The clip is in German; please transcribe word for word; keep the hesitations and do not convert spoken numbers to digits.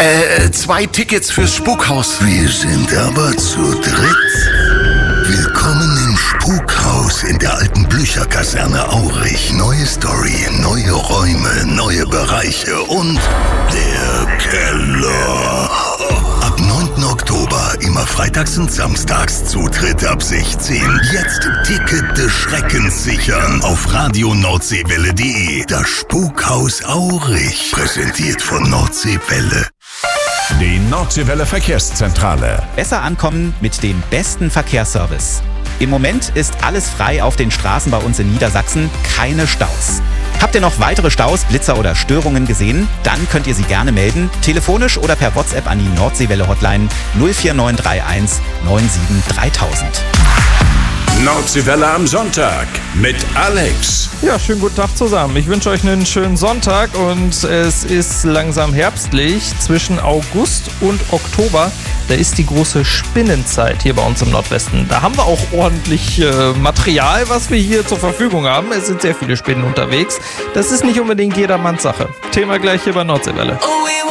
Äh, zwei Tickets fürs Spukhaus. Wir sind aber zu dritt. Willkommen im Spukhaus in der alten Blücherkaserne Aurich. Neue Story, neue Räume, neue Bereiche und der Keller. Ab neunten Oktober, immer freitags und samstags, Zutritt ab sechzehn. Jetzt Ticket des Schreckens sichern auf radio nordseewelle punkt de. Das Spukhaus Aurich, präsentiert von Nordseewelle. Die Nordseewelle Verkehrszentrale. Besser ankommen mit dem besten Verkehrsservice. Im Moment ist alles frei auf den Straßen bei uns in Niedersachsen, keine Staus. Habt ihr noch weitere Staus, Blitzer oder Störungen gesehen? Dann könnt ihr sie gerne melden, telefonisch oder per WhatsApp an die Nordseewelle Hotline null vier neun drei eins neun sieben dreitausend. Nordseewelle am Sonntag mit Alex. Ja, schönen guten Tag zusammen. Ich wünsche euch einen schönen Sonntag und es ist langsam herbstlich. Zwischen August und Oktober, da ist die große Spinnenzeit hier bei uns im Nordwesten. Da haben wir auch ordentlich äh, Material, was wir hier zur Verfügung haben. Es sind sehr viele Spinnen unterwegs. Das ist nicht unbedingt jedermanns Sache. Thema gleich hier bei Nordseewelle. Oh,